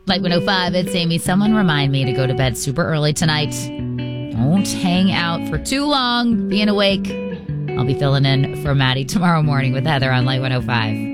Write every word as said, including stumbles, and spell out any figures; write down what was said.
Light one oh five, it's Amy. Someone remind me to go to bed super early tonight. Don't hang out for too long being awake. I'll be filling in for Maddie tomorrow morning with Heather on Light one oh five.